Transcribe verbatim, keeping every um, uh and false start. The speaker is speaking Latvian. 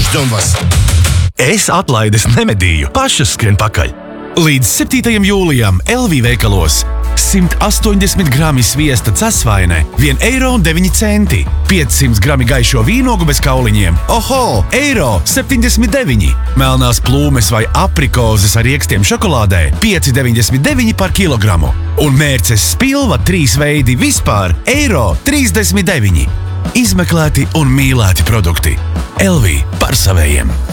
Dombas. Es atlaides nemedīju, pašas skrien pakaļ. Līdz septītajam jūlijam L V veikalos simt astoņdesmit grami sviesta casvainē, viens eiro un deviņi centi. piecsimt grami gaišo vīnogu bez kauliņiem. Oho, eiro septiņdesmit deviņi. Melnās plūmes vai aprikozes ar riekstiem šokolādē, pieci deviņdesmit deviņi par kilogramu. Un mērces spilva trīs veidi vispār, eiro trīsdesmit deviņi. Izmeklēti un mīlēti produkti. L V par savējiem.